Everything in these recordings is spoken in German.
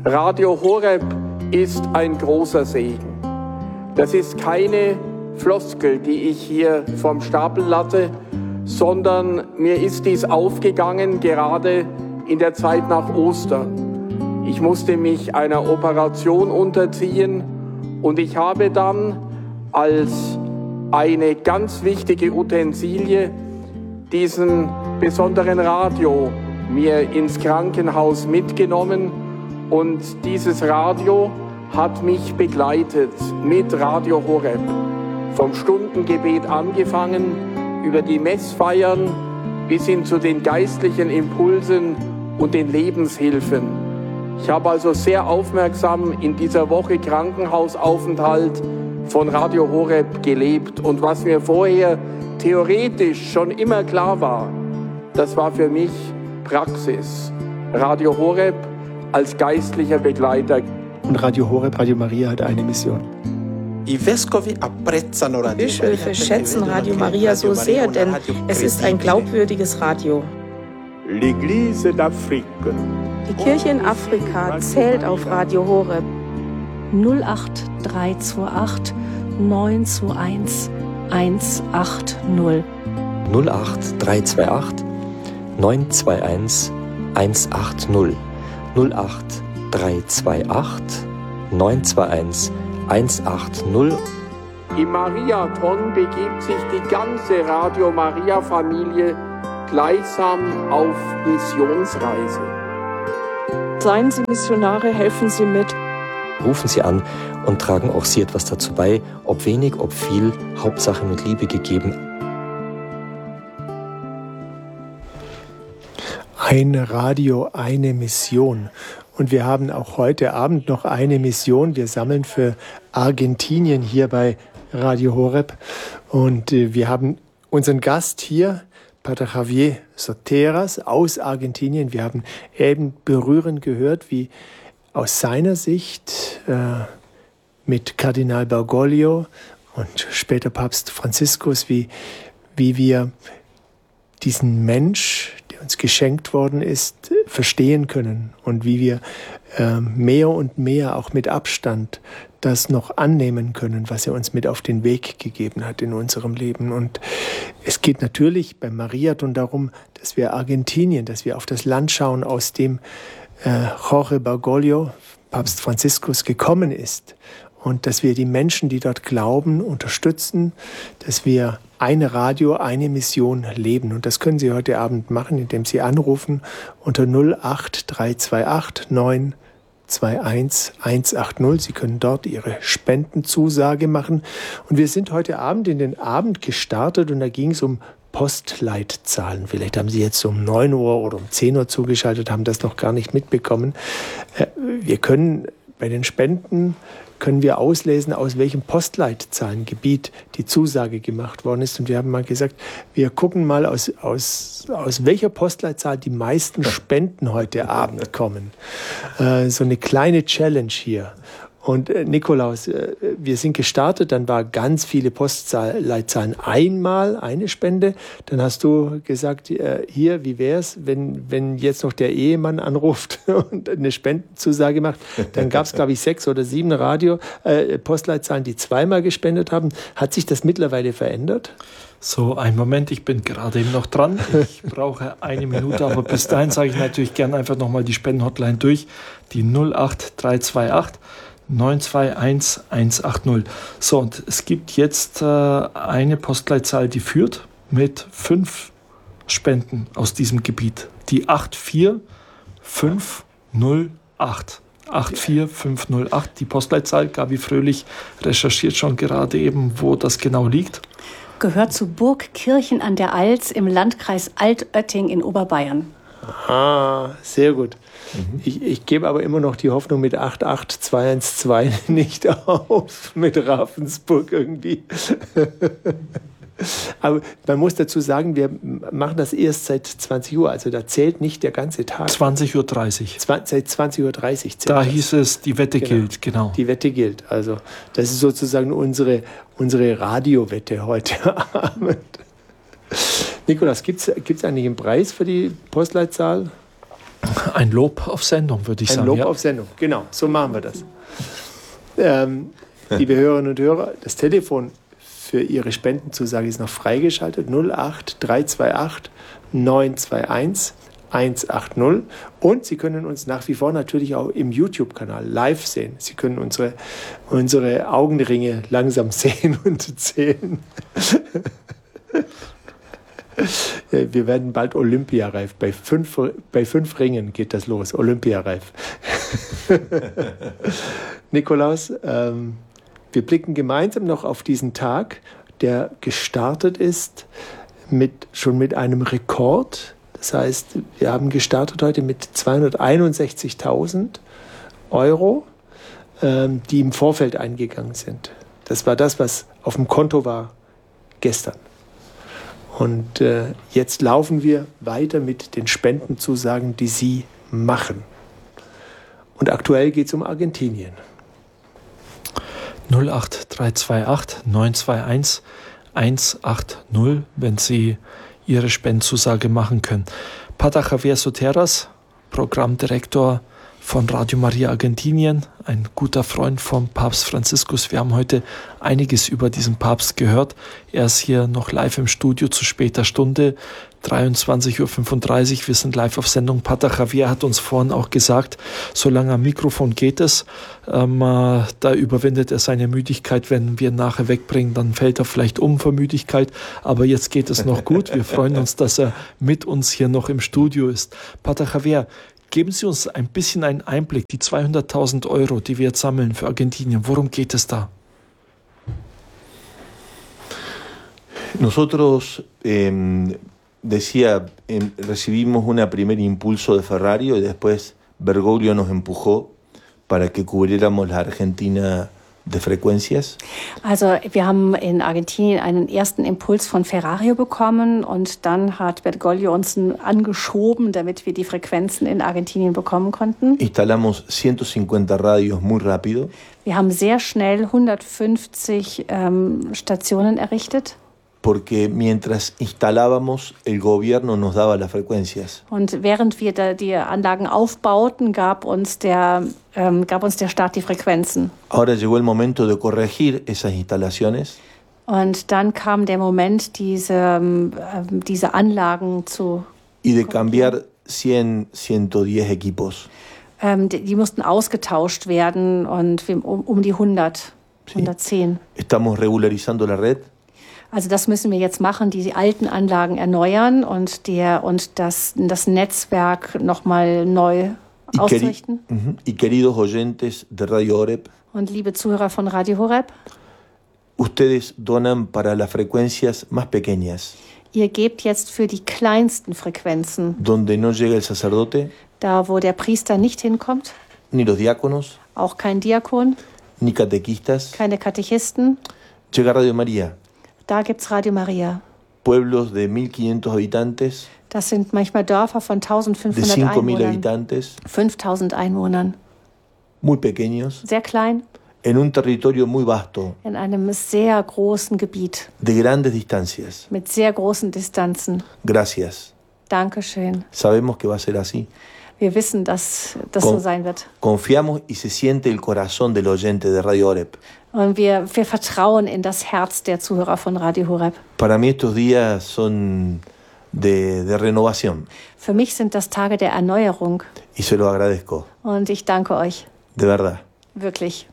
Radio Horeb ist ein großer Segen. Das ist keine Floskel, die ich hier vom Stapel lasse, sondern mir ist dies aufgegangen gerade in der Zeit nach Ostern. Ich musste mich einer Operation unterziehen und ich habe dann als eine ganz wichtige Utensilie diesen besonderen Radio mir ins Krankenhaus mitgenommen und dieses Radio hat mich begleitet mit Radio Horeb. Vom Stundengebet angefangen, über die Messfeiern bis hin zu den geistlichen Impulsen und den Lebenshilfen. Ich habe also sehr aufmerksam in dieser Woche Krankenhausaufenthalt von Radio Horeb gelebt. Und was mir vorher theoretisch schon immer klar war, das war für mich Praxis. Radio Horeb als geistlicher Begleiter. Und Radio Horeb, Radio Maria hat eine Mission. Bischöfe schätzen Radio Maria so sehr, denn es ist ein glaubwürdiges Radio. Die Kirche in Afrika zählt auf Radio Horeb. 08328 921 180. 08328 921 180. 08328 921 180. Im Mariathon begibt sich die ganze Radio Maria Familie gleichsam auf Missionsreise. Seien Sie Missionare, helfen Sie mit. Rufen Sie an und tragen auch Sie etwas dazu bei, ob wenig, ob viel, Hauptsache mit Liebe gegeben. Ein Radio, eine Mission. Und wir haben auch heute Abend noch eine Mission. Wir sammeln für Argentinien hier bei Radio Horeb. Und wir haben unseren Gast hier, Pater Javier Soteras aus Argentinien. Wir haben eben berührend gehört, wie aus seiner Sicht mit Kardinal Bergoglio und später Papst Franziskus, wie wir diesen Mensch, der uns geschenkt worden ist, verstehen können und wie wir mehr und mehr auch mit Abstand das noch annehmen können, was er uns mit auf den Weg gegeben hat in unserem Leben. Und es geht natürlich beim Mariathon darum, dass wir Argentinien, dass wir auf das Land schauen, aus dem Jorge Bergoglio, Papst Franziskus, gekommen ist. Und dass wir die Menschen, die dort glauben, unterstützen, dass wir ein Radio, eine Mission leben. Und das können Sie heute Abend machen, indem Sie anrufen unter 08328 921 180. Sie können dort Ihre Spendenzusage machen. Und wir sind heute Abend in den Abend gestartet und da ging es um Postleitzahlen. Vielleicht haben Sie jetzt um 9 Uhr oder um 10 Uhr zugeschaltet, haben das noch gar nicht mitbekommen. Wir können bei den Spenden auslesen, aus welchem Postleitzahlengebiet die Zusage gemacht worden ist. Und wir haben mal gesagt, wir gucken mal, aus welcher Postleitzahl die meisten Spenden heute Abend kommen. So eine kleine Challenge hier. Und Nikolaus, wir sind gestartet, dann war ganz viele Postleitzahlen einmal eine Spende. Dann hast du gesagt, hier, wie wär's, wenn jetzt noch der Ehemann anruft und eine Spendenzusage macht. Dann gab es, glaube ich, 6 oder 7 Postleitzahlen, die zweimal gespendet haben. Hat sich das mittlerweile verändert? So, einen Moment, ich bin gerade eben noch dran. Ich brauche eine Minute, aber bis dahin sage ich natürlich gerne einfach nochmal die Spendenhotline durch. Die 08328 921 180. So, und es gibt jetzt eine Postleitzahl, die führt mit 5 Spenden aus diesem Gebiet. Die 84508. 84508, die Postleitzahl. Gabi Fröhlich recherchiert schon gerade eben, wo das genau liegt. Gehört zu Burg Kirchen an der Alz im Landkreis Altötting in Oberbayern. Ah, sehr gut. Ich gebe aber immer noch die Hoffnung mit 88212 nicht auf, mit Ravensburg irgendwie. Aber man muss dazu sagen, wir machen das erst seit 20 Uhr, also da zählt nicht der ganze Tag. 20.30 Uhr. Seit 20.30 Uhr zählt da das. Hieß es, die Wette gilt, genau. Die Wette gilt, also das ist sozusagen unsere Radiowette heute Abend. Nikolaus, gibt's eigentlich einen Preis für die Postleitzahl? Ein Lob auf Sendung, würde ich sagen. Ein Lob auf Sendung, genau, so machen wir das. Liebe Hörerinnen und Hörer, das Telefon für Ihre Spendenzusage ist noch freigeschaltet, 08 328 921 180. Und Sie können uns nach wie vor natürlich auch im YouTube-Kanal live sehen. Sie können unsere Augenringe langsam sehen und zählen. Wir werden bald olympiareif. Bei fünf Ringen geht das los, olympiareif. Nikolaus, wir blicken gemeinsam noch auf diesen Tag, der gestartet ist schon mit einem Rekord. Das heißt, wir haben gestartet heute mit 261.000 Euro, die im Vorfeld eingegangen sind. Das war das, was auf dem Konto war gestern. Und jetzt laufen wir weiter mit den Spendenzusagen, die Sie machen. Und aktuell geht es um Argentinien. 08328 921 180, wenn Sie Ihre Spendenzusage machen können. Pater Javier Soteras, Programmdirektor von Radio Maria Argentinien, ein guter Freund vom Papst Franziskus. Wir haben heute einiges über diesen Papst gehört. Er ist hier noch live im Studio zu später Stunde, 23.35 Uhr. Wir sind live auf Sendung. Pater Javier hat uns vorhin auch gesagt, solange am Mikrofon geht es. Da überwindet er seine Müdigkeit. Wenn wir ihn nachher wegbringen, dann fällt er vielleicht um vor Müdigkeit. Aber jetzt geht es noch gut. Wir freuen uns, dass er mit uns hier noch im Studio ist. Pater Javier, geben Sie uns ein bisschen einen Einblick, die 200.000 Euro, die wir jetzt sammeln für Argentinien. Worum geht es da? Nosotros, recibimos un primer impulso de Ferrario y después Bergoglio nos empujó para que cubriéramos la Argentina de Frecuencias. Also wir haben in Argentinien einen ersten Impuls von Ferrario bekommen und dann hat Bergoglio uns angeschoben, damit wir die Frequenzen in Argentinien bekommen konnten. Instalamos 150 radios muy rápido. Wir haben sehr schnell 150 Stationen errichtet. Porque mientras instalábamos, el gobierno nos daba las frecuencias. Und während wir die Anlagen aufbauten, gab uns der Staat die Frequenzen. Ahora llegó el momento de corregir esas instalaciones. Und dann kam der Moment, diese Anlagen zu y de cambiar 110 equipos. Die mussten ausgetauscht werden und um die 100, 110. Estamos regularizando la red. Also das müssen wir jetzt machen, die alten Anlagen erneuern und das Netzwerk nochmal neu ausrichten. Y queridos oyentes de Radio Horeb. Und liebe Zuhörer von Radio Horeb. Ustedes donan para las frecuencias más pequeñas. Ihr gebt jetzt für die kleinsten Frequenzen. Donde no llega el sacerdote. Da, wo der Priester nicht hinkommt. Ni los diáconos. Auch kein Diakon. Ni catequistas. Keine Katechisten. Llega Radio María. Da gibt's Radio Maria. Pueblos de 1.500 habitantes. Das sind manchmal Dörfer von 1.500 de 5.000 Einwohnern. Habitantes. 5.000 Einwohnern. Muy pequeños. Sehr klein. En un territorio muy vasto. In einem sehr großen Gebiet. De grandes distancias. Mit sehr großen Distanzen. Gracias. Dankeschön. Sabemos que va a ser así. Wir wissen, dass das so sein wird. Confiamos y se siente el corazón del oyente de Radio Horeb. Und wir vertrauen in das Herz der Zuhörer von Radio Horeb. Para mí estos días son de renovación. Für mich sind das Tage der Erneuerung. Y se lo agradezco. Und ich danke euch. De verdad. Wirklich.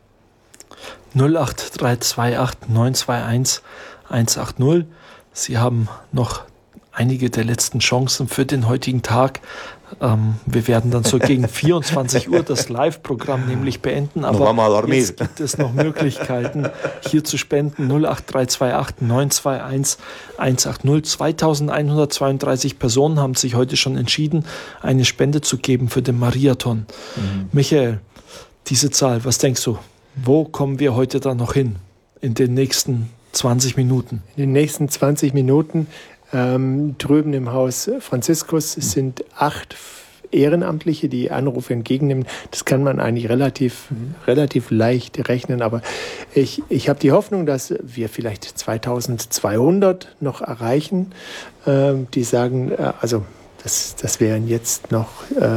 08328 921 180. Sie haben noch einige der letzten Chancen für den heutigen Tag. Wir werden dann so gegen 24 Uhr das Live-Programm nämlich beenden, aber jetzt gibt es noch Möglichkeiten, hier zu spenden. 08328 921 180. 2132 Personen haben sich heute schon entschieden, eine Spende zu geben für den Mariathon. Michael, diese Zahl, was denkst du? Wo kommen wir heute da noch hin in den nächsten 20 Minuten? In den nächsten 20 Minuten drüben im Haus Franziskus sind 8 Ehrenamtliche, die Anrufe entgegennehmen. Das kann man eigentlich relativ leicht rechnen, aber ich habe die Hoffnung, dass wir vielleicht 2200 noch erreichen, die sagen, also Das wären jetzt noch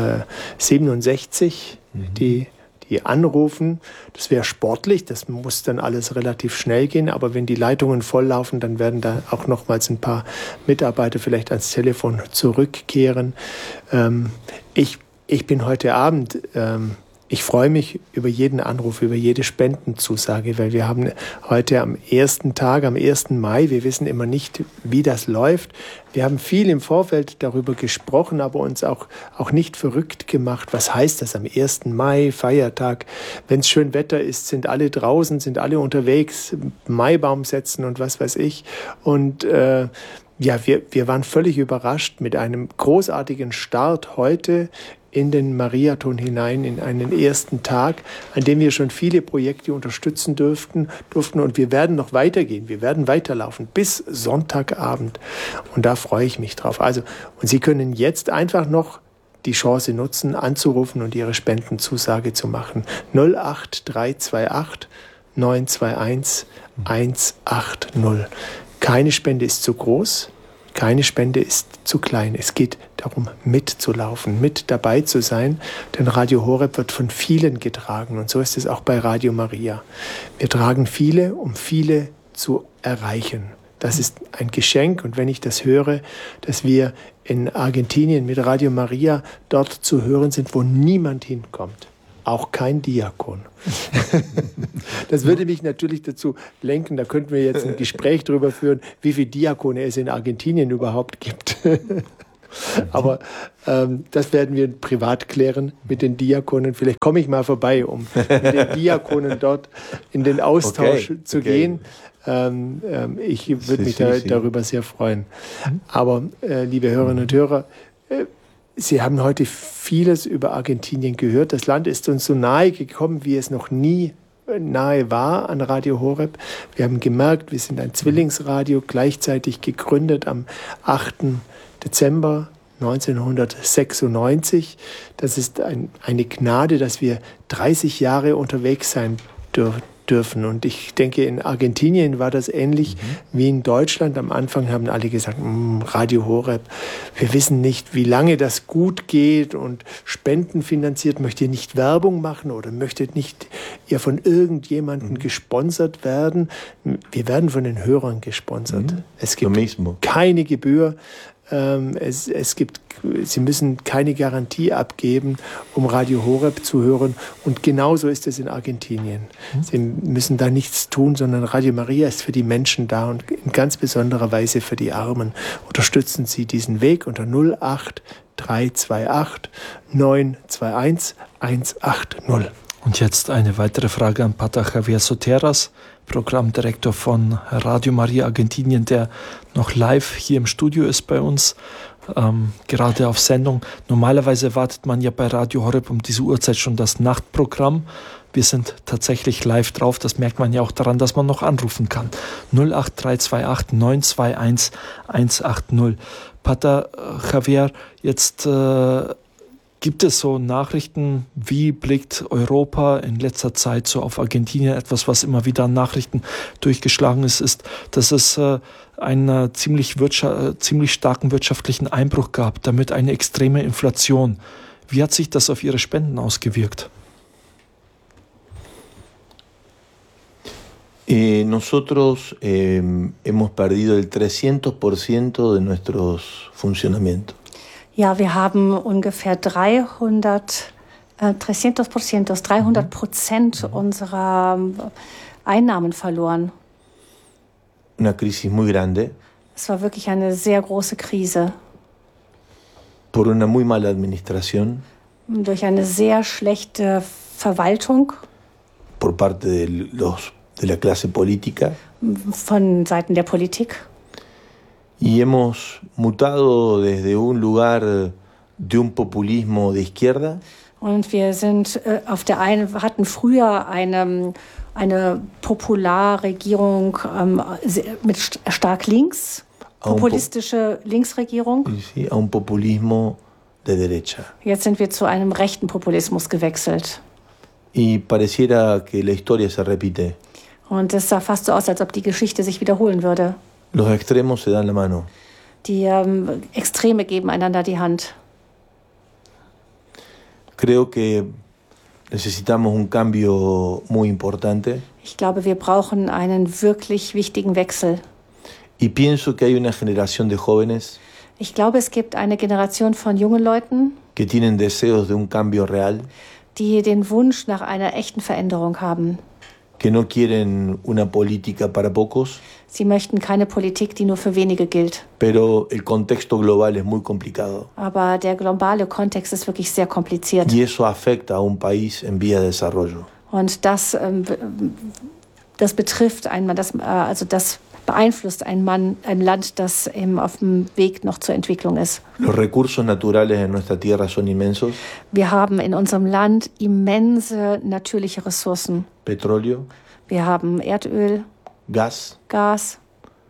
67, die anrufen. Das wäre sportlich, das muss dann alles relativ schnell gehen, aber wenn die Leitungen volllaufen, dann werden da auch nochmals ein paar Mitarbeiter vielleicht ans Telefon zurückkehren. Ich bin heute Abend, ich freue mich über jeden Anruf, über jede Spendenzusage, weil wir haben heute am ersten Tag, am 1. Mai, wir wissen immer nicht, wie das läuft. Wir haben viel im Vorfeld darüber gesprochen, aber uns auch nicht verrückt gemacht. Was heißt das am 1. Mai, Feiertag? Wenn es schön Wetter ist, sind alle draußen, sind alle unterwegs, Maibaum setzen und was weiß ich. Und wir waren völlig überrascht mit einem großartigen Start heute in den Mariathon hinein, in einen ersten Tag, an dem wir schon viele Projekte unterstützen durften und wir werden noch weitergehen, wir werden weiterlaufen bis Sonntagabend und da freue ich mich drauf. Also, und Sie können jetzt einfach noch die Chance nutzen, anzurufen und Ihre Spendenzusage zu machen. 08328 921 180. Keine Spende ist zu groß. Keine Spende ist zu klein. Es geht darum, mitzulaufen, mit dabei zu sein, denn Radio Horeb wird von vielen getragen und so ist es auch bei Radio Maria. Wir tragen viele, um viele zu erreichen. Das ist ein Geschenk und wenn ich das höre, dass wir in Argentinien mit Radio Maria dort zu hören sind, wo niemand hinkommt, auch kein Diakon. Das würde mich natürlich dazu lenken, da könnten wir jetzt ein Gespräch darüber führen, wie viele Diakone es in Argentinien überhaupt gibt. Aber das werden wir privat klären mit den Diakonen. Vielleicht komme ich mal vorbei, um mit den Diakonen dort in den Austausch zu gehen. Ich würde mich darüber sehr freuen. Aber liebe Hörerinnen und Hörer, Sie haben heute vieles über Argentinien gehört. Das Land ist uns so nahe gekommen, wie es noch nie nahe war an Radio Horeb. Wir haben gemerkt, wir sind ein Zwillingsradio, gleichzeitig gegründet am 8. Dezember 1996. Das ist eine Gnade, dass wir 30 Jahre unterwegs sein dürfen. Und ich denke, in Argentinien war das ähnlich wie in Deutschland. Am Anfang haben alle gesagt, Radio Horeb, wir wissen nicht, wie lange das gut geht und spendenfinanziert. Möchtet ihr nicht Werbung machen oder möchtet nicht ihr von irgendjemandem gesponsert werden? Wir werden von den Hörern gesponsert. Es gibt keine Gebühr. Sie müssen keine Garantie abgeben, um Radio Horeb zu hören. Und genauso ist es in Argentinien. Sie müssen da nichts tun, sondern Radio Maria ist für die Menschen da und in ganz besonderer Weise für die Armen. Unterstützen Sie diesen Weg unter 08328 921 180. Und jetzt eine weitere Frage an Pater Javier Soteras, Programmdirektor von Radio Maria Argentinien, der noch live hier im Studio ist bei uns, gerade auf Sendung. Normalerweise wartet man ja bei Radio Horeb um diese Uhrzeit schon das Nachtprogramm. Wir sind tatsächlich live drauf. Das merkt man ja auch daran, dass man noch anrufen kann. 08328 921 180. Pater Javier, jetzt gibt es so Nachrichten, wie blickt Europa in letzter Zeit so auf Argentinien? Etwas, was immer wieder an Nachrichten durchgeschlagen ist, dass es einen ziemlich starken wirtschaftlichen Einbruch gab, damit eine extreme Inflation. Wie hat sich das auf Ihre Spenden ausgewirkt? Nosotros hemos perdido el 300% de nuestros funcionamientos. Ja, wir haben ungefähr 300% unserer Einnahmen verloren. Una crisis muy grande. Es war wirklich eine sehr große Krise. Por una muy mala administración. Durch eine sehr schlechte Verwaltung. Por parte de la clase política. Von Seiten der Politik. Y hemos mutado desde un lugar de un populismo de izquierda. Und wir sind hatten früher eine Popularregierung mit stark links, populistische Linksregierung. Sí, a un populismo de derecha. Jetzt sind wir zu einem rechten Populismus gewechselt. Y pareciera que la historia se repite. Und es sah fast so aus, als ob die Geschichte sich wiederholen würde. Los extremos se dan la mano. Die Extreme geben einander die Hand. Creo que necesitamos un cambio muy importante. Ich glaube, wir brauchen einen wirklich wichtigen Wechsel. Y pienso que hay una generación de jóvenes Ich glaube, es gibt eine Generation von jungen Leuten, que tienen deseos de un cambio real, die den Wunsch nach einer echten Veränderung haben. que no quieren una política para pocos, Sie möchten keine Politik, die nur für wenige gilt. pero el contexto global es muy complicado. Aber der globale Kontext ist wirklich sehr kompliziert. Y eso afecta a un país en vía de desarrollo. Und das betrifft das beeinflusst ein Land, das eben auf dem Weg noch zur Entwicklung ist. Los recursos naturales en nuestra tierra son inmensos. Wir haben in unserem Land immense natürliche Ressourcen. Petróleo, Wir haben Erdöl, gas, Gas,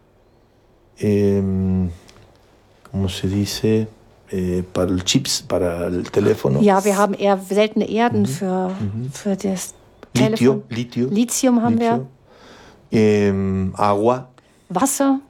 ¿cómo se dice? Para el chips, para el teléfono. ja, wir haben eher seltene Erden für das Telefon. Lithium haben wir, Agua, Wasser.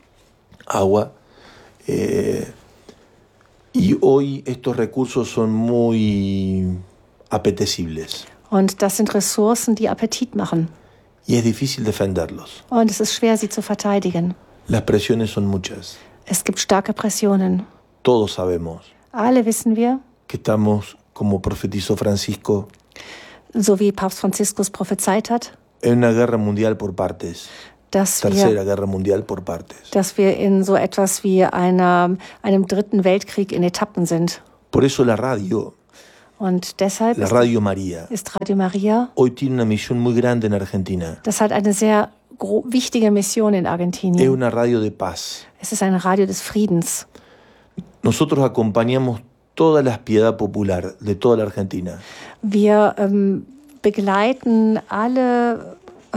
Y hoy estos recursos son muy apetecibles Und das sind Ressourcen, die Appetit machen. y es difícil defenderlos. Und es ist schwer, sie zu verteidigen. Las presiones son muchas. Es gibt starke Pressionen. Todos sabemos Alle wissen wir, que estamos, como profetizó Francisco, so wie Papst Franziskus prophezeit hat, en una guerra mundial por partes. Tercera guerra mundial por partes. dass wir in so etwas wie einem dritten Weltkrieg in Etappen sind. Por eso la radio, Und deshalb la Radio María, ist Radio Maria, hoy tiene una misión muy grande en Argentina. das hat eine sehr wichtige Mission in Es Argentinien. una radio de paz. Es ist ein Radio des Friedens. Nosotros acompañamos toda la piedad popular de toda la Argentina. Wir begleiten alle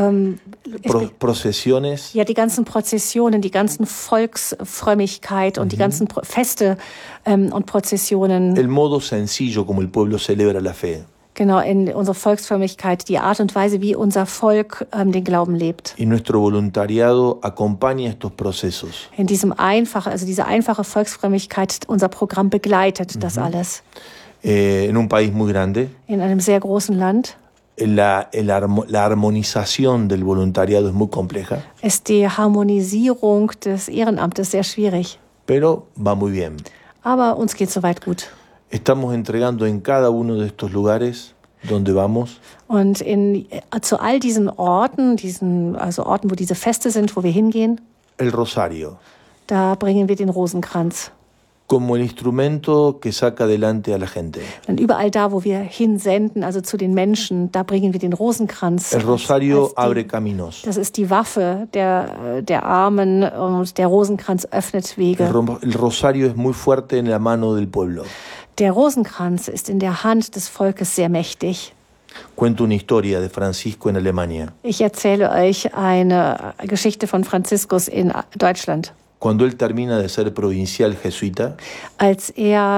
Procesiones, die ganzen Prozessionen, die ganzen Volksfrömmigkeit und die ganzen Feste und Prozessionen. el modo sencillo como el pueblo celebra la fe. Genau, in unserer Volksfrömmigkeit, die Art und Weise, wie unser Volk den Glauben lebt. Y nuestro voluntariado acompaña estos procesos. In diese einfache Volksfrömmigkeit, unser Programm begleitet das alles. En un país muy grande, In einem sehr großen Land la armonización del voluntariado es muy compleja, ist die Harmonisierung des Ehrenamtes sehr schwierig. pero va muy bien. Aber uns geht soweit gut. Estamos entregando en cada uno de estos lugares donde vamos Und zu all diesen Orten, Orten, wo diese Feste sind, wo wir hingehen, el rosario da bringen wir den Rosenkranz. como el instrumento que saca adelante a la gente. Und überall da, wo wir hinsenden, also zu den Menschen, da bringen wir den Rosenkranz. El rosario abre caminos. Das ist die Waffe der Armen und der Rosenkranz öffnet Wege. El rosario es muy fuerte en la mano del pueblo. Der Rosenkranz ist in der Hand des Volkes sehr mächtig. Cuento una historia de Francisco en Alemania. Ich erzähle euch eine Geschichte von Franziskus in Deutschland. Cuando él termina de ser provincial jesuita, Als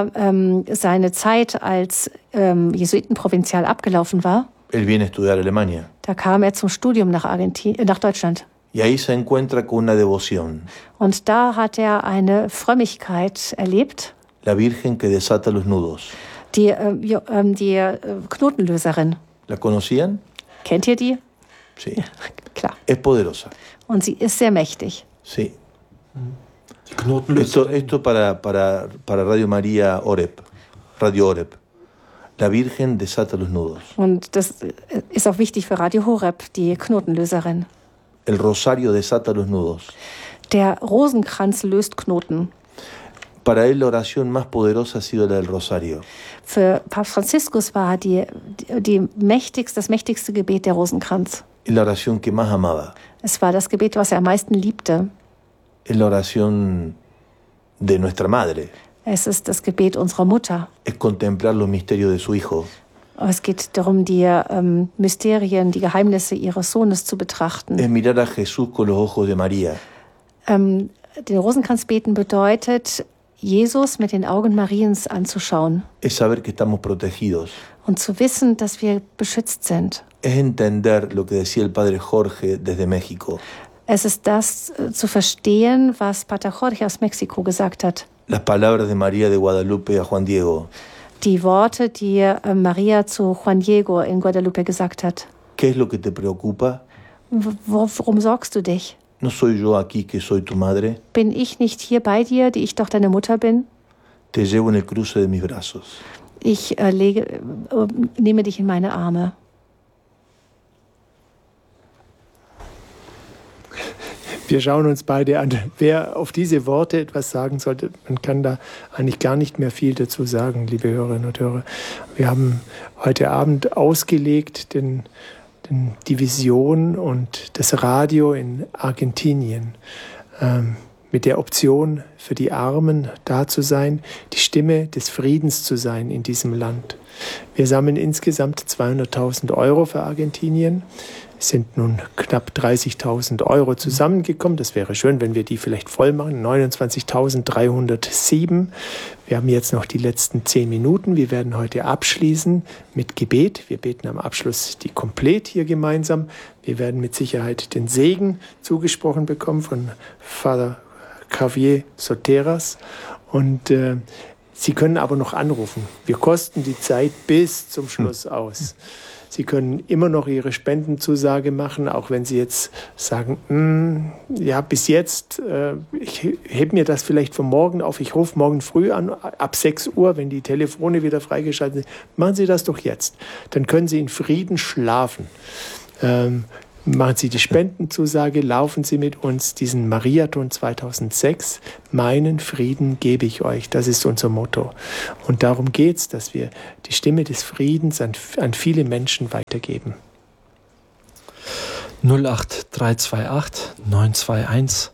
seine Zeit als Jesuitenprovinzial abgelaufen war, él viene a estudiar a Alemania. da kam er zum Studium nach Deutschland. Y ahí se encuentra con una devoción. Und da hat er eine Frömmigkeit erlebt, La Virgen que desata los nudos. die Knotenlöserin. ¿La conocían? Kennt ihr die? Sí. Klar. Es poderosa. Und sie ist sehr mächtig. Sí. Die Knotenlöser. Esto para Radio María Oreb. Radio Oreb. La Virgen desata los nudos. Und das ist auch wichtig für Radio Horeb, die Knotenlöserin. El rosario desata los nudos. Der Rosenkranz löst Knoten. Para él la oración más poderosa ha sido la del rosario. Für Papst Franziskus war das mächtigste Gebet der Rosenkranz. Es la oración que más amaba. Es war das Gebet, was er am meisten liebte. Es la oración de nuestra madre. Es ist das Gebet unserer Mutter. Es contemplar los misterios de su hijo. Es geht darum, die Mysterien, die Geheimnisse ihres Sohnes zu betrachten. Es mirar a Jesús con los ojos de María. Den Rosenkranz beten bedeutet, Jesus mit den Augen Mariens anzuschauen Es saber que estamos protegidos. und zu wissen, dass wir beschützt sind. Es entender lo que decía el padre Jorge desde México. Es ist das zu verstehen, was Pater Jorge aus Mexiko gesagt hat. Las palabras de María de Guadalupe a Juan Diego. Die Worte, die Maria zu Juan Diego in Guadalupe gesagt hat. ¿Qué es lo que te preocupa? Worum sorgst du dich? ¿No soy yo aquí que soy tu madre? Bin ich nicht hier bei dir, die ich doch deine Mutter bin? Te llevo en el cruce de mis brazos. Ich nehme dich in meine Arme. Wir schauen uns beide an. Wer auf diese Worte etwas sagen sollte, man kann da eigentlich gar nicht mehr viel dazu sagen, liebe Hörerinnen und Hörer. Wir haben heute Abend ausgelegt die Vision und das Radio in Argentinien mit der Option für die Armen da zu sein, die Stimme des Friedens zu sein in diesem Land. Wir sammeln insgesamt 200.000 Euro für Argentinien. Es sind nun knapp 30.000 Euro zusammengekommen. Das wäre schön, wenn wir die vielleicht voll machen. 29.307. Wir haben jetzt noch die letzten 10 Minuten. Wir werden heute abschließen mit Gebet. Wir beten am Abschluss die Komplett hier gemeinsam. Wir werden mit Sicherheit den Segen zugesprochen bekommen von Father Javier Soteras. Und Sie können aber noch anrufen. Wir kosten die Zeit bis zum Schluss aus. Sie können immer noch Ihre Spendenzusage machen, auch wenn Sie jetzt sagen, ja, bis jetzt, ich hebe mir das vielleicht von morgen auf, ich rufe morgen früh an, ab 6 Uhr, wenn die Telefone wieder freigeschaltet sind. Machen Sie das doch jetzt. Dann können Sie in Frieden schlafen. Machen Sie die Spendenzusage, laufen Sie mit uns diesen Mariathon 2006. Meinen Frieden gebe ich euch. Das ist unser Motto. Und darum geht es, dass wir die Stimme des Friedens an viele Menschen weitergeben. 08328 921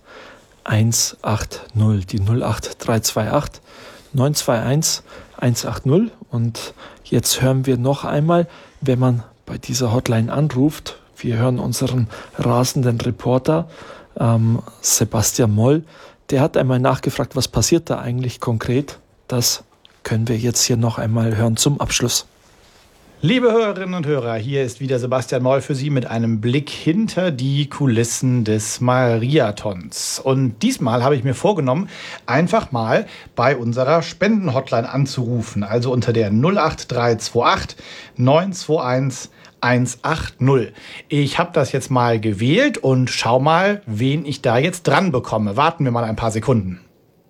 180. Die 08328 921 180. Und jetzt hören wir noch einmal, wenn man bei dieser Hotline anruft, wir hören unseren rasenden Reporter Sebastian Moll. Der hat einmal nachgefragt, was passiert da eigentlich konkret. Das können wir jetzt hier noch einmal hören zum Abschluss. Liebe Hörerinnen und Hörer, hier ist wieder Sebastian Moll für Sie mit einem Blick hinter die Kulissen des Mariathons. Und diesmal habe ich mir vorgenommen, einfach mal bei unserer Spendenhotline anzurufen. Also unter der 08328 921 180. Ich habe das jetzt mal gewählt und schau mal, wen ich da jetzt dran bekomme. Warten wir mal ein paar Sekunden.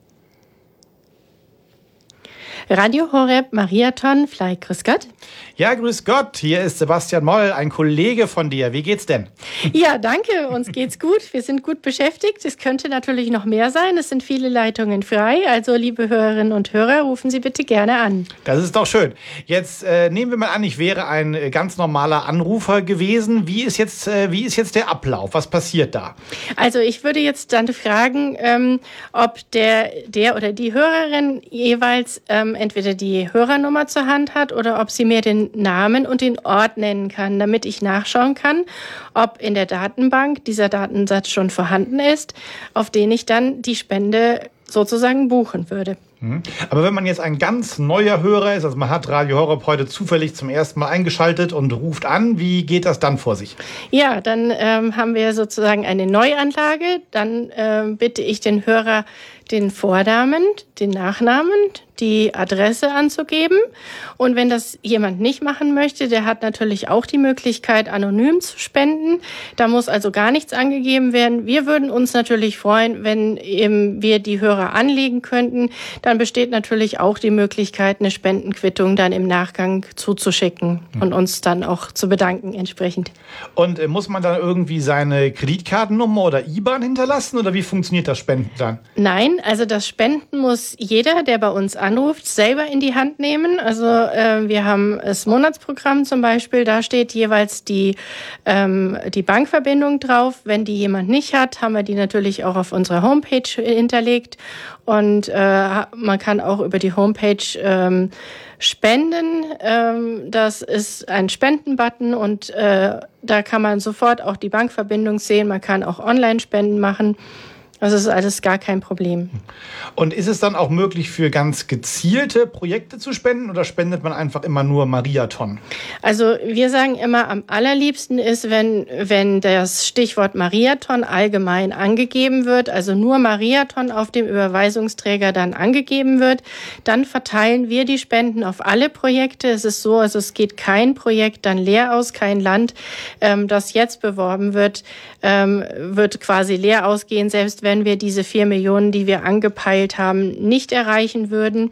Radio Horeb Mariathon, vielleicht grüß Gott. Ja, grüß Gott, hier ist Sebastian Moll, ein Kollege von dir. Wie geht's denn? Ja, danke, uns geht's gut. Wir sind gut beschäftigt. Es könnte natürlich noch mehr sein. Es sind viele Leitungen frei. Also, liebe Hörerinnen und Hörer, rufen Sie bitte gerne an. Das ist doch schön. Jetzt nehmen wir mal an, ich wäre ein ganz normaler Anrufer gewesen. Wie ist jetzt der Ablauf? Was passiert da? Also, ich würde jetzt dann fragen, ob der oder die Hörerin jeweils entweder die Hörernummer zur Hand hat oder ob sie mir den Namen und den Ort nennen kann, damit ich nachschauen kann, ob in der Datenbank dieser Datensatz schon vorhanden ist, auf den ich dann die Spende sozusagen buchen würde. Aber wenn man jetzt ein ganz neuer Hörer ist, also man hat Radio Horeb heute zufällig zum ersten Mal eingeschaltet und ruft an, wie geht das dann vor sich? Ja, dann haben wir sozusagen eine Neuanlage. Dann bitte ich den Hörer, den Vornamen, den Nachnamen, die Adresse anzugeben. Und wenn das jemand nicht machen möchte, der hat natürlich auch die Möglichkeit, anonym zu spenden. Da muss also gar nichts angegeben werden. Wir würden uns natürlich freuen, wenn eben wir die Hörer anlegen könnten. Dann besteht natürlich auch die Möglichkeit, eine Spendenquittung dann im Nachgang zuzuschicken und uns dann auch zu bedanken entsprechend. Und muss man dann irgendwie seine Kreditkartennummer oder IBAN hinterlassen oder wie funktioniert das Spenden dann? Nein, also das Spenden muss jeder, der bei uns anruft, selber in die Hand nehmen. Also wir haben das Monatsprogramm zum Beispiel, da steht jeweils die Bankverbindung drauf. Wenn die jemand nicht hat, haben wir die natürlich auch auf unserer Homepage hinterlegt. Und man kann auch über die Homepage spenden. Das ist ein Spendenbutton und da kann man sofort auch die Bankverbindung sehen. Man kann auch Online-Spenden machen. Also es ist alles gar kein Problem. Und ist es dann auch möglich, für ganz gezielte Projekte zu spenden oder spendet man einfach immer nur Mariathon? Also wir sagen immer, am allerliebsten ist, wenn das Stichwort Mariathon allgemein angegeben wird, also nur Mariathon auf dem Überweisungsträger dann angegeben wird, dann verteilen wir die Spenden auf alle Projekte. Es ist so, also es geht kein Projekt dann leer aus, kein Land, das jetzt beworben wird, wird quasi leer ausgehen, selbst wenn wir diese 4 Millionen, die wir angepeilt haben, nicht erreichen würden.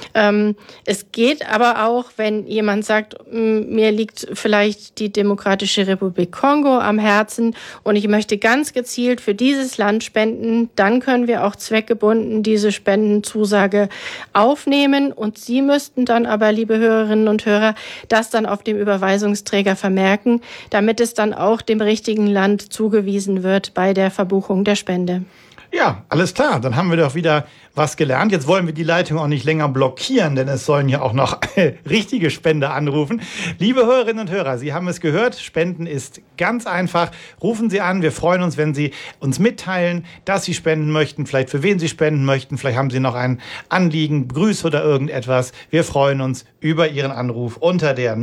Es geht aber auch, wenn jemand sagt, mir liegt vielleicht die Demokratische Republik Kongo am Herzen und ich möchte ganz gezielt für dieses Land spenden, dann können wir auch zweckgebunden diese Spendenzusage aufnehmen und Sie müssten dann aber, liebe Hörerinnen und Hörer, das dann auf dem Überweisungsträger vermerken, damit es dann auch dem richtigen Land zugewiesen wird bei der Verbuchung der Spende. Ja, alles klar. Dann haben wir doch wieder was gelernt. Jetzt wollen wir die Leitung auch nicht länger blockieren, denn es sollen ja auch noch richtige Spender anrufen. Liebe Hörerinnen und Hörer, Sie haben es gehört, Spenden ist ganz einfach. Rufen Sie an, wir freuen uns, wenn Sie uns mitteilen, dass Sie spenden möchten, vielleicht für wen Sie spenden möchten, vielleicht haben Sie noch ein Anliegen, Grüße oder irgendetwas. Wir freuen uns über Ihren Anruf unter der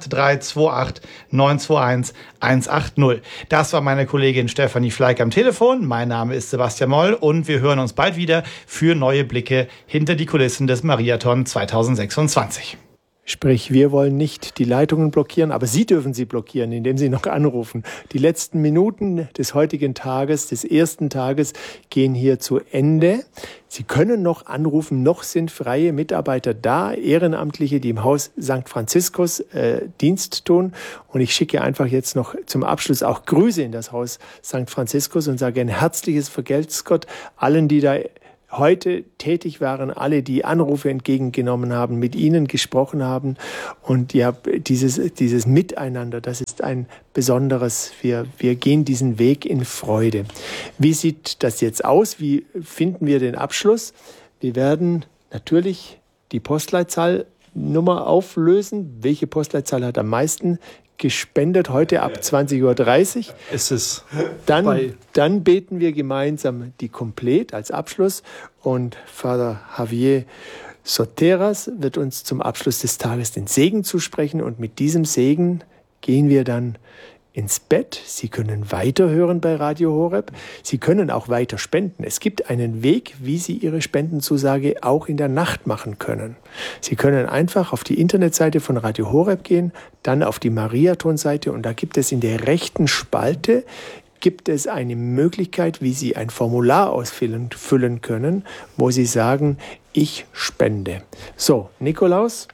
08328 921 180. Das war meine Kollegin Stefanie Fleig am Telefon. Mein Name ist Sebastian Moll und wir hören uns bald wieder für neue Blicke hinter die Kulissen des Mariathon 2026. Sprich, wir wollen nicht die Leitungen blockieren, aber Sie dürfen sie blockieren, indem Sie noch anrufen. Die letzten Minuten des heutigen Tages, des ersten Tages, gehen hier zu Ende. Sie können noch anrufen, noch sind freie Mitarbeiter da, Ehrenamtliche, die im Haus St. Franziskus Dienst tun. Und ich schicke einfach jetzt noch zum Abschluss auch Grüße in das Haus St. Franziskus und sage ein herzliches Vergelt's Gott allen, die da heute tätig waren, alle, die Anrufe entgegengenommen haben, mit Ihnen gesprochen haben. Und ja, dieses Miteinander, das ist ein besonderes, wir gehen diesen Weg in Freude. Wie sieht das jetzt aus? Wie finden wir den Abschluss? Wir werden natürlich die Postleitzahlnummer auflösen. Welche Postleitzahl hat am meisten gespendet heute ab 20.30 Uhr. Es ist dann beten wir gemeinsam die Komplett als Abschluss und Vater Javier Soteras wird uns zum Abschluss des Tages den Segen zusprechen und mit diesem Segen gehen wir dann ins Bett. Sie können weiterhören bei Radio Horeb. Sie können auch weiter spenden. Es gibt einen Weg, wie Sie Ihre Spendenzusage auch in der Nacht machen können. Sie können einfach auf die Internetseite von Radio Horeb gehen, dann auf die Mariathon-Seite und da gibt es in der rechten Spalte eine Möglichkeit, wie Sie ein Formular ausfüllen können, wo Sie sagen, ich spende. So, Nikolaus?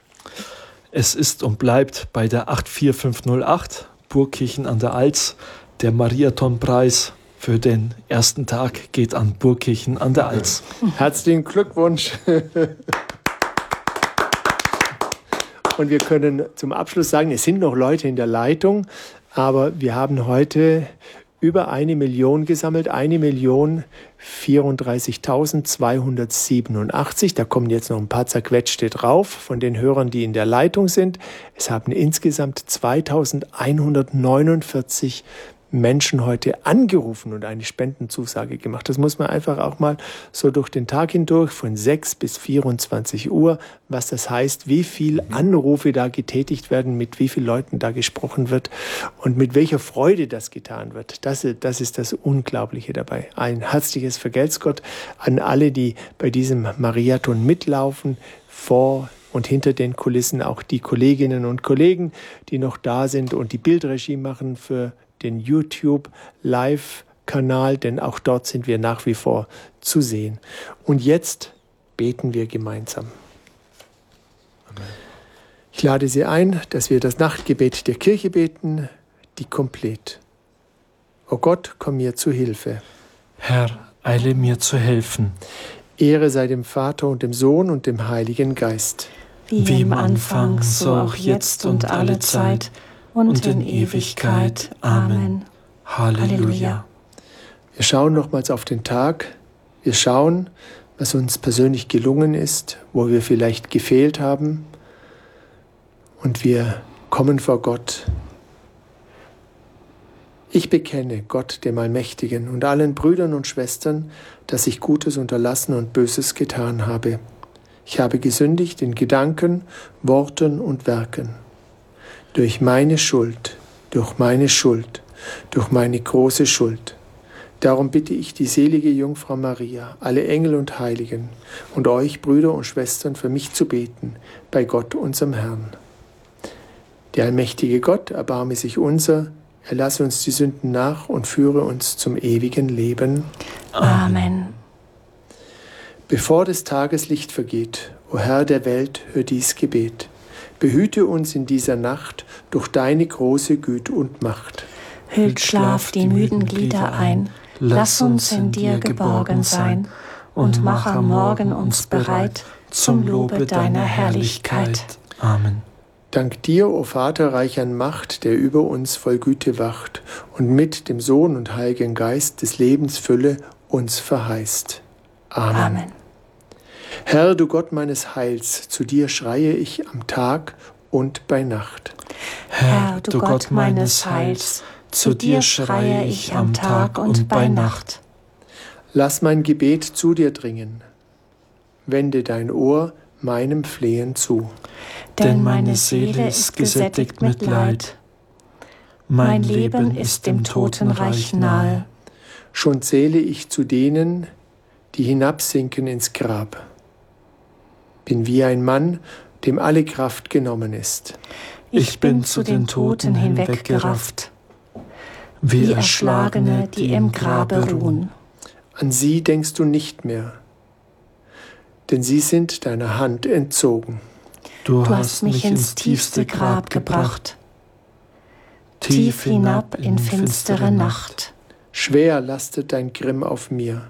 Es ist und bleibt bei der 84508 Burgkirchen an der Alz. Der Mariathonpreis für den ersten Tag geht an Burgkirchen an der Alz. Herzlichen Glückwunsch. Und wir können zum Abschluss sagen, es sind noch Leute in der Leitung, aber wir haben heute über 1 Million gesammelt, 1.034.287. Da kommen jetzt noch ein paar zerquetschte drauf von den Hörern, die in der Leitung sind. Es haben insgesamt 2.149 Menschen heute angerufen und eine Spendenzusage gemacht. Das muss man einfach auch mal so durch den Tag hindurch von 6 bis 24 Uhr, was das heißt, wie viel Anrufe da getätigt werden, mit wie vielen Leuten da gesprochen wird und mit welcher Freude das getan wird. Das ist das Unglaubliche dabei. Ein herzliches Vergelt's Gott an alle, die bei diesem Mariathon mitlaufen, vor und hinter den Kulissen, auch die Kolleginnen und Kollegen, die noch da sind und die Bildregie machen für den YouTube-Live-Kanal, denn auch dort sind wir nach wie vor zu sehen. Und jetzt beten wir gemeinsam. Amen. Ich lade Sie ein, dass wir das Nachtgebet der Kirche beten, die Komplett. O Gott, komm mir zu Hilfe. Herr, eile mir zu helfen. Ehre sei dem Vater und dem Sohn und dem Heiligen Geist. Wie im Anfang, so auch jetzt und alle Zeit und in Ewigkeit. Amen. Halleluja. Wir schauen nochmals auf den Tag. Wir schauen, was uns persönlich gelungen ist, wo wir vielleicht gefehlt haben. Und wir kommen vor Gott Ich bekenne Gott, dem Allmächtigen, und allen Brüdern und Schwestern, dass ich Gutes unterlassen und Böses getan habe. Ich habe gesündigt in Gedanken, Worten und Werken. Durch meine Schuld, durch meine große Schuld. Darum bitte ich die selige Jungfrau Maria, alle Engel und Heiligen und euch, Brüder und Schwestern, für mich zu beten, bei Gott, unserem Herrn. Der allmächtige Gott erbarme sich unser, er lasse uns die Sünden nach und führe uns zum ewigen Leben. Amen. Bevor des Tages Licht vergeht, o Herr der Welt, hör dies Gebet. Behüte uns in dieser Nacht durch deine große Güte und Macht. Hüllt Schlaf die müden Glieder ein, lass uns in dir geborgen sein und mach am Morgen uns bereit zum Lobe deiner Herrlichkeit. Amen. Dank dir, o Vater, reich an Macht, der über uns voll Güte wacht und mit dem Sohn und Heiligen Geist des Lebens Fülle uns verheißt. Amen. Amen. Herr, du Gott meines Heils, zu dir schreie ich am Tag und bei Nacht. Herr, du Gott meines Heils, zu dir schreie ich am Tag und bei Nacht. Lass mein Gebet zu dir dringen. Wende dein Ohr meinem Flehen zu. Denn meine Seele ist gesättigt mit Leid. Mein Leben ist dem Totenreich nahe. Schon zähle ich zu denen, die hinabsinken ins Grab. Bin wie ein Mann, dem alle Kraft genommen ist. Ich bin zu den Toten hinweggerafft, wie Erschlagene, die im Grabe ruhen. An sie denkst du nicht mehr, denn sie sind deiner Hand entzogen. Du hast mich ins tiefste Grab gebracht, tief hinab in finstere Nacht. Schwer lastet dein Grimm auf mir.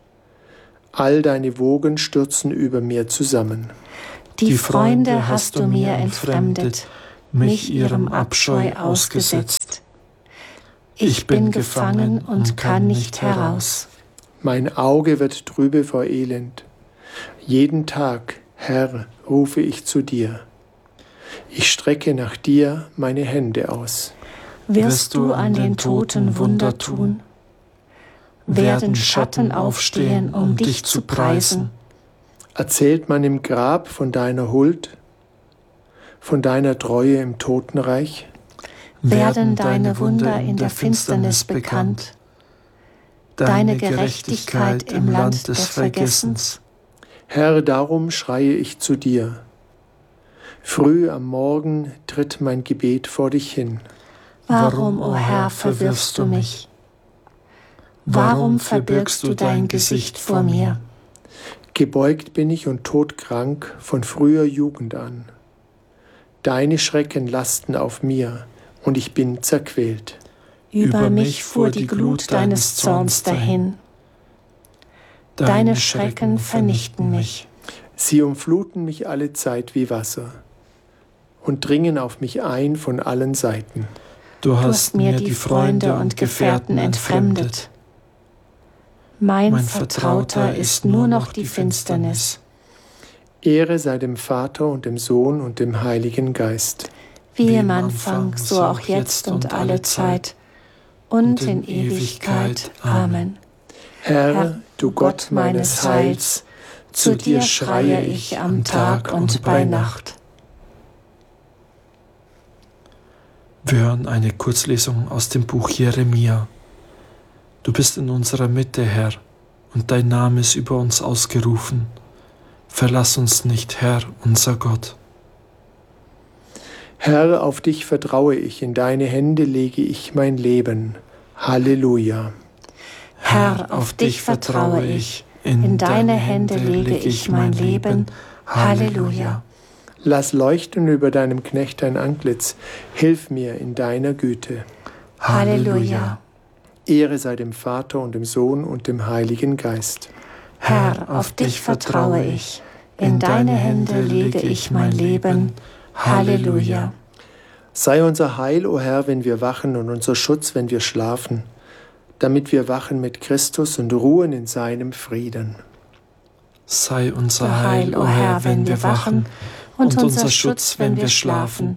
All deine Wogen stürzen über mir zusammen. Die Freunde hast du mir entfremdet, mich ihrem Abscheu ausgesetzt. Ich bin gefangen und kann nicht heraus. Mein Auge wird trübe vor Elend. Jeden Tag, Herr, rufe ich zu dir. Ich strecke nach dir meine Hände aus. Wirst du an den Toten Wunder tun? Werden Schatten aufstehen, um dich zu preisen? Erzählt man im Grab von deiner Huld, von deiner Treue im Totenreich? Werden deine Wunder in der Finsternis bekannt, deine Gerechtigkeit im Land des Vergessens? Herr, darum schreie ich zu dir. Früh am Morgen tritt mein Gebet vor dich hin. Warum, o Herr, verwirfst du mich? Warum verbirgst du dein Gesicht vor mir? Gebeugt bin ich und todkrank von früher Jugend an. Deine Schrecken lasten auf mir, und ich bin zerquält. Über mich fuhr die Glut deines Zorns dahin. Deine Schrecken vernichten mich. Sie umfluten mich alle Zeit wie Wasser und dringen auf mich ein von allen Seiten. Du hast mir die Freunde und Gefährten entfremdet. Mein Vertrauter ist nur noch die Finsternis. Ehre sei dem Vater und dem Sohn und dem Heiligen Geist. Wie im Anfang, so auch jetzt und alle Zeit und in Ewigkeit. Amen. Herr, du Gott meines Heils, zu dir schreie ich am Tag und bei Nacht. Wir hören eine Kurzlesung aus dem Buch Jeremia. Du bist in unserer Mitte, Herr, und dein Name ist über uns ausgerufen. Verlass uns nicht, Herr, unser Gott. Herr, auf dich vertraue ich, in deine Hände lege ich mein Leben. Halleluja. Herr, auf dich vertraue ich, in deine Hände lege ich mein Leben. Halleluja. Lass leuchten über deinem Knecht dein Antlitz, hilf mir in deiner Güte. Halleluja. Ehre sei dem Vater und dem Sohn und dem Heiligen Geist. Herr, auf dich vertraue ich, in deine Hände lege ich mein Leben. Halleluja. Sei unser Heil, o Herr, wenn wir wachen, und unser Schutz, wenn wir schlafen, damit wir wachen mit Christus und ruhen in seinem Frieden. Sei unser Heil, o Herr, wenn wir wachen, und unser Schutz, wenn wir schlafen,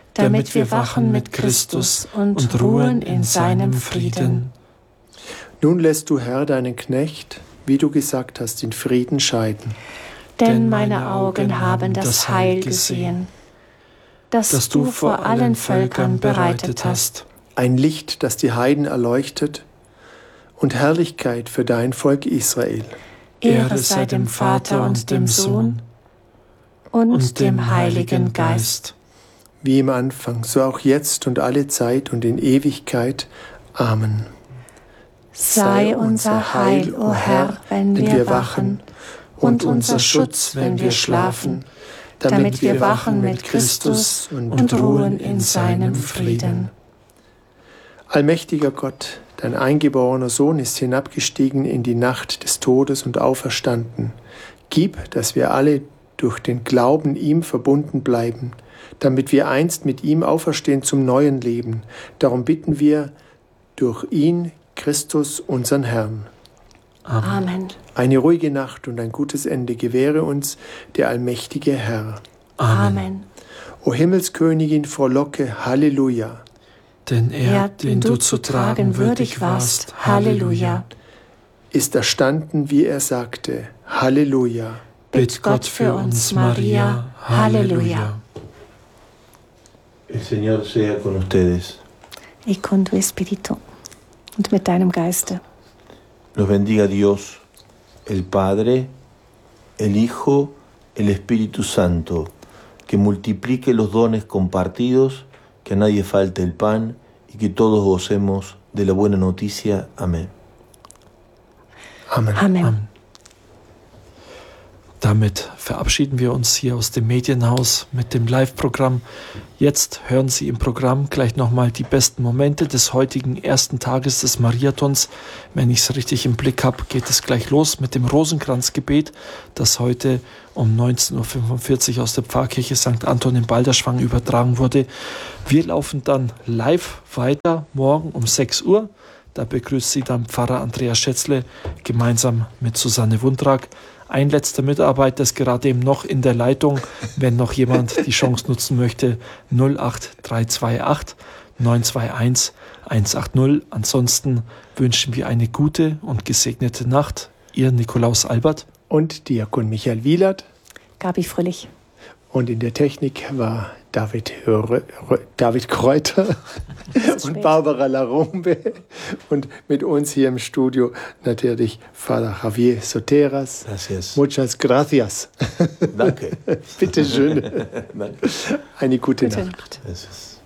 damit wir wachen mit Christus und ruhen in seinem Frieden. Nun lässt du, Herr, deinen Knecht, wie du gesagt hast, in Frieden scheiden. Denn meine Augen haben das Heil gesehen, das du vor allen Völkern bereitet hast. Ein Licht, das die Heiden erleuchtet und Herrlichkeit für dein Volk Israel. Ehre sei dem Vater und dem Sohn und dem Heiligen Geist. Wie im Anfang, so auch jetzt und alle Zeit und in Ewigkeit. Amen. Sei unser Heil, o Herr, wenn wir wachen, und unser Schutz, wenn wir schlafen, damit wir wachen mit Christus und ruhen in seinem Frieden. Allmächtiger Gott, dein eingeborener Sohn ist hinabgestiegen in die Nacht des Todes und auferstanden. Gib, dass wir alle durch den Glauben ihm verbunden bleiben, damit wir einst mit ihm auferstehen zum neuen Leben. Darum bitten wir durch ihn, Christus, unseren Herrn. Amen. Eine ruhige Nacht und ein gutes Ende gewähre uns der allmächtige Herr. Amen. O Himmelskönigin, frohlocke, Halleluja. Denn er, den du zu tragen würdig warst, Halleluja, ist erstanden, wie er sagte, Halleluja. Bitt Gott für uns, Maria, Halleluja. El Señor sea con ustedes. Y con tu espíritu. Und mit deinem Geiste. Los bendiga Dios, el Padre, el Hijo, el Espíritu Santo, que multiplique los dones compartidos, que a nadie falte el pan y que todos gocemos de la buena noticia. Amén. Amen. Amen. Damit verabschieden wir uns hier aus dem Medienhaus mit dem Live-Programm. Jetzt hören Sie im Programm gleich nochmal die besten Momente des heutigen ersten Tages des Mariathons. Wenn ich es richtig im Blick habe, geht es gleich los mit dem Rosenkranzgebet, das heute um 19.45 Uhr aus der Pfarrkirche St. Anton in Balderschwang übertragen wurde. Wir laufen dann live weiter morgen um 6 Uhr. Da begrüßt Sie dann Pfarrer Andreas Schätzle gemeinsam mit Susanne Wundrag. Ein letzter Mitarbeiter ist gerade eben noch in der Leitung, wenn noch jemand die Chance nutzen möchte, 08328 921 180. Ansonsten wünschen wir eine gute und gesegnete Nacht. Ihr Nikolaus Albert Und Diakon Michael Wielert. Gabi Fröhlich. Und in der Technik war David Kräuter und Barbara Larombe. Und mit uns hier im Studio natürlich Vater Javier Soteras. Gracias. Muchas gracias. Danke. Bitte schön. Danke. Eine gute Gute Nacht. Nacht. Gracias.